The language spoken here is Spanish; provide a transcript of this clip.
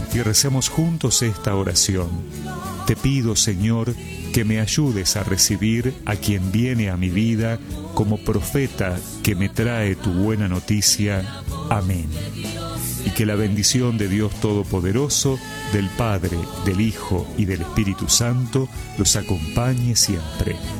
y recemos juntos esta oración. Te pido, Señor, que me ayudes a recibir a quien viene a mi vida como profeta que me trae tu buena noticia. Amén. Y que la bendición de Dios Todopoderoso, del Padre, del Hijo y del Espíritu Santo los acompañe siempre.